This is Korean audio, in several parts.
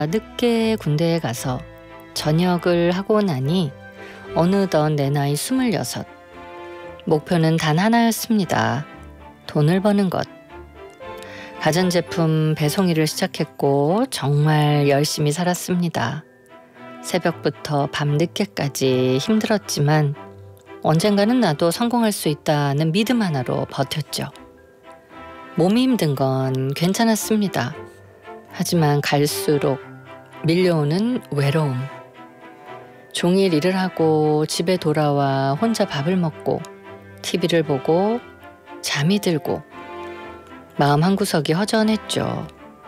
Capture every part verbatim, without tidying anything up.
늦게 군대에 가서 전역을 하고 나니 어느덧 내 나이 스물여섯. 목표는 단 하나였습니다. 돈을 버는 것. 가전제품 배송 일을 시작했고 정말 열심히 살았습니다. 새벽부터 밤늦게까지 힘들었지만 언젠가는 나도 성공할 수 있다는 믿음 하나로 버텼죠. 몸이 힘든 건 괜찮았습니다. 하지만 갈수록 밀려오는 외로움. 종일 일을 하고 집에 돌아와 혼자 밥을 먹고 티비를 보고 잠이 들고 마음 한구석이 허전했죠.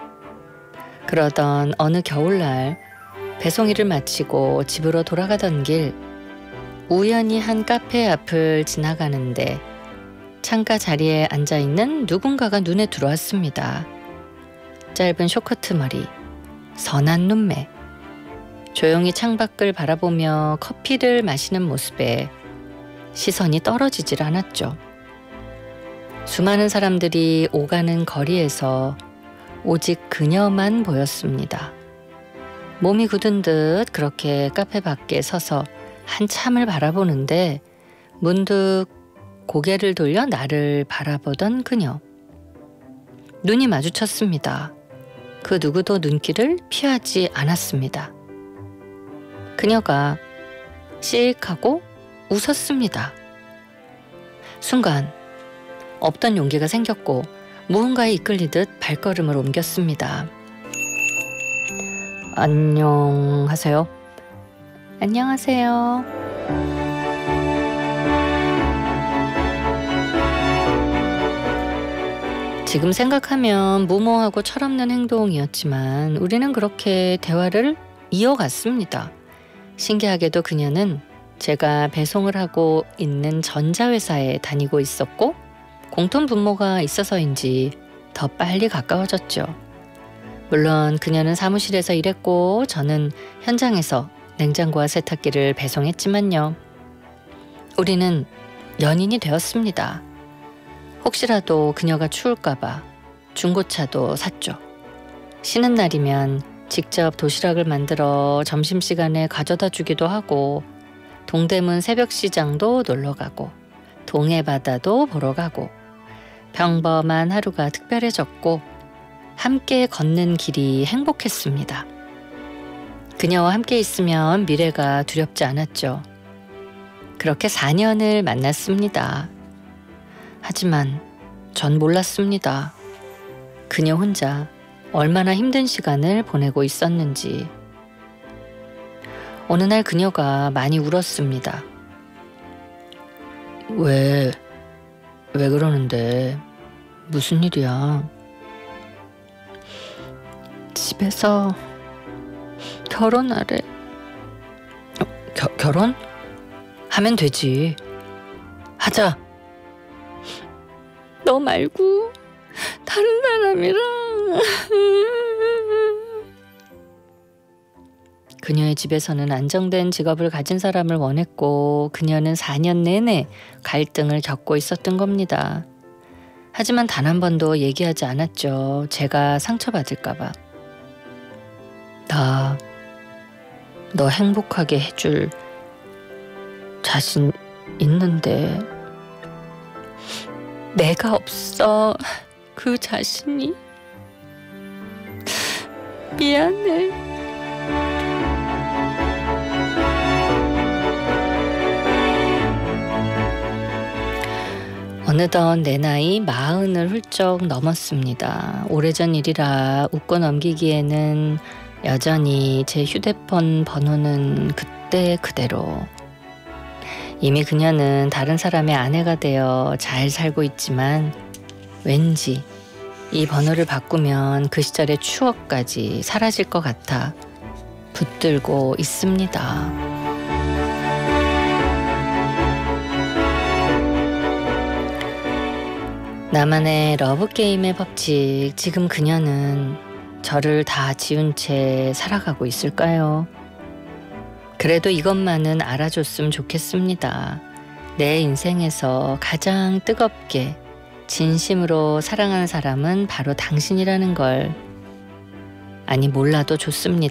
그러던 어느 겨울날 배송 일을 마치고 집으로 돌아가던 길 우연히 한 카페 앞을 지나가는데 창가 자리에 앉아있는 누군가가 눈에 들어왔습니다. 짧은 쇼커트 머리, 선한 눈매, 조용히 창밖을 바라보며 커피를 마시는 모습에 시선이 떨어지질 않았죠. 수많은 사람들이 오가는 거리에서 오직 그녀만 보였습니다. 몸이 굳은 듯 그렇게 카페 밖에 서서 한참을 바라보는데 문득 고개를 돌려 나를 바라보던 그녀. 눈이 마주쳤습니다. 그 누구도 눈길을 피하지 않았습니다. 그녀가 씩 하고 웃었습니다. 순간 없던 용기가 생겼고 무언가에 이끌리듯 발걸음을 옮겼습니다. 안녕하세요. 안녕하세요. 지금 생각하면 무모하고 철없는 행동이었지만 우리는 그렇게 대화를 이어갔습니다. 신기하게도 그녀는 제가 배송을 하고 있는 전자회사에 다니고 있었고 공통 분모가 있어서인지 더 빨리 가까워졌죠. 물론 그녀는 사무실에서 일했고 저는 현장에서 냉장고와 세탁기를 배송했지만요. 우리는 연인이 되었습니다. 혹시라도 그녀가 추울까봐 중고차도 샀죠. 쉬는 날이면 직접 도시락을 만들어 점심시간에 가져다 주기도 하고 동대문 새벽시장도 놀러가고 동해바다도 보러 가고 평범한 하루가 특별해졌고 함께 걷는 길이 행복했습니다. 그녀와 함께 있으면 미래가 두렵지 않았죠. 그렇게 사 년을 만났습니다. 하지만 전 몰랐습니다. 그녀 혼자 얼마나 힘든 시간을 보내고 있었는지. 어느 날 그녀가 많이 울었습니다. 왜, 왜 그러는데? 무슨 일이야? 집에서 결혼하래. 어, 겨, 결혼? 하면 되지. 하자. 너 말고 다른 사람이랑. 그녀의 집에서는 안정된 직업을 가진 사람을 원했고 그녀는 사 년 내내 갈등을 겪고 있었던 겁니다. 하지만 단 한 번도 얘기하지 않았죠. 제가 상처받을까 봐. 나 너 행복하게 해줄 자신 있는데 내가 없어. 그 자신이. 미안해. 어느덧 내 나이 마흔을 훌쩍 넘었습니다. 오래전 일이라 웃고 넘기기에는 여전히 제 휴대폰 번호는 그때 그대로. 이미 그녀는 다른 사람의 아내가 되어 잘 살고 있지만 왠지 이 번호를 바꾸면 그 시절의 추억까지 사라질 것 같아 붙들고 있습니다. 나만의 러브게임의 법칙. 지금 그녀는 저를 다 지운 채 살아가고 있을까요? 그래도 이것만은 알아줬으면 좋겠습니다. 내 인생에서 가장 뜨겁게 진심으로 사랑하는 사람은 바로 당신이라는 걸. 아니 몰라도 좋습니다.